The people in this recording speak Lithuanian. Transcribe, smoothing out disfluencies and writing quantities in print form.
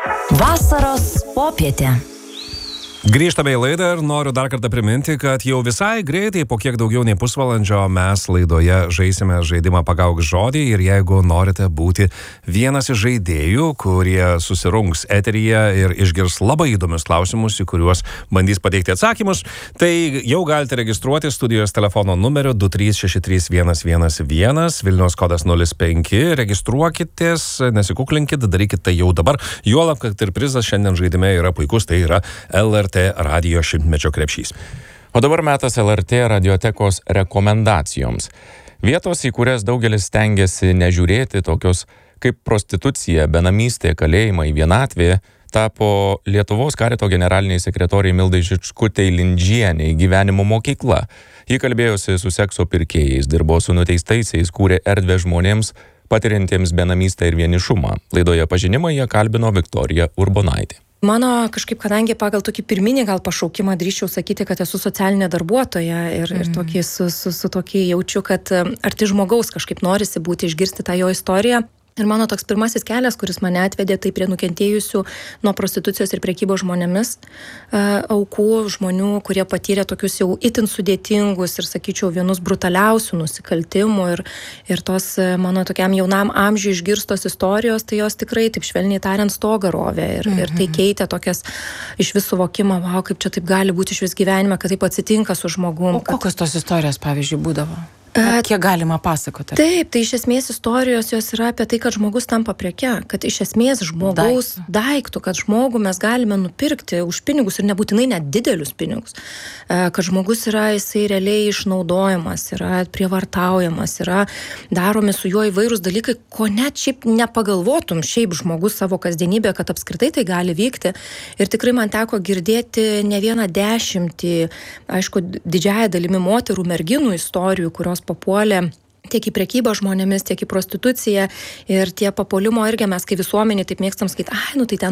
Vasaros popietė. Grįžtame į laidą ir noriu dar kartą priminti, kad jau visai greitai, po kiek daugiau nei pusvalandžio, mes laidoje žaisime žaidimą Pagauk žodį ir jeigu norite būti vienas iš žaidėjų, kurie susirungs eteryje ir išgirs labai įdomius klausimus, į kuriuos bandys pateikti atsakymus, tai jau galite registruoti studijos telefono numeriu 2363111, Vilniaus kodas 05, registruokitės, nesikuklinkit, darykit tai jau dabar, juolab, kad ir prizas šiandien žaidime yra puikus, tai yra LRT radijo 100-mečio krepšys. O dabar metas LRT radiotekos rekomendacijoms. Vietos, į kurias daugelis stengiasi nežiūrėti, tokios kaip prostitucija, benamystė, kalėjimai, vienatvė, tapo Lietuvos karito generaliniai sekretoriai Mildai Žičkutei Lindžienei gyvenimo mokykla. Ji kalbėjosi su sekso pirkėjais, dirbo su nuteistaisiais, kūrė erdvę žmonėms, patiriantiems benamystę ir vienišumą. Laidoje Pažinimai ją kalbino Viktorija Urbonaitė. Mano kažkaip, kadangi pagal tokį pirminį gal pašaukimą drįsčiau sakyti, kad esu socialinė darbuotoja ir tokį, su tokį jaučiu, kad arti žmogaus kažkaip norisi būti, išgirsti tą jo istoriją. Ir mano toks pirmasis kelias, kuris mane atvedė, tai prie nukentėjusių nuo prostitucijos ir prekybos žmonėmis aukų, žmonių, kurie patyrė tokius jau itin sudėtingus ir, sakyčiau, vienus brutaliausių nusikaltimų ir tos mano tokiam jaunam amžiui išgirstos istorijos, tai jos tikrai, taip švelniai tariant, stogą rovė ir tai keitė tokias iš vis suvokimą, wow, kaip čia taip gali būti iš vis gyvenime, kad taip atsitinka su žmogum. O kokios tos istorijos, pavyzdžiui, būdavo? Kiek galima pasakoti? Taip, tai iš esmės istorijos jos yra apie tai, kad žmogus tampa preke, kad iš esmės žmogaus daiktų, kad žmogų mes galime nupirkti už pinigus ir nebūtinai net didelius pinigus, kad žmogus yra, jisai realiai išnaudojamas, yra prievartaujamas, yra daromi su juo įvairūs dalykai, ko net šiaip nepagalvotum šiaip žmogus savo kasdienybėje, kad apskritai tai gali vykti. Ir tikrai man teko girdėti ne vieną 10, aišku, didžiąją dalimi moterų, merginų istorijų, kurios papuolė tiek į prekybą žmonėmis, tiek į prostituciją ir tie papuolimo irgi mes, kai visuomenė taip mėgstam skaityti, nu tai ten